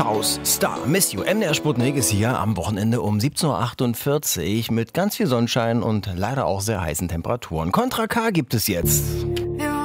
House Star Miss You. MDR Sputnik ist hier am Wochenende um 17.48 Uhr mit ganz viel Sonnenschein und leider auch sehr heißen Temperaturen. Contra K gibt es jetzt.